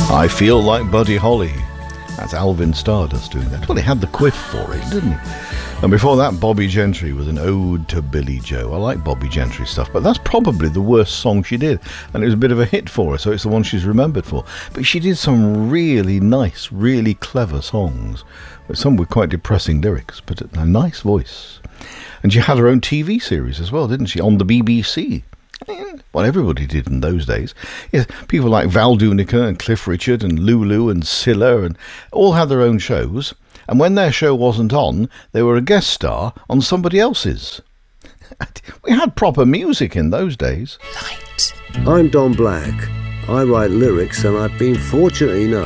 I Feel Like Buddy Holly. That's Alvin Stardust doing that. Well, he had the quiff for it, didn't he? And before that, Bobby Gentry with an ode to Billy Joe. I like Bobby Gentry stuff, but that's probably the worst song she did. And it was a bit of a hit for her, so it's the one she's remembered for. But she did some really nice, really clever songs. Some with quite depressing lyrics, but a nice voice. And she had her own TV series as well, didn't she? On the BBC. Well, everybody did in those days. Yes, people like Val Doonican and Cliff Richard and Lulu and Scylla and all had their own shows. And when their show wasn't on, they were a guest star on somebody else's. We had proper music in those days. Light. I'm Don Black. I write lyrics, and I've been fortunate enough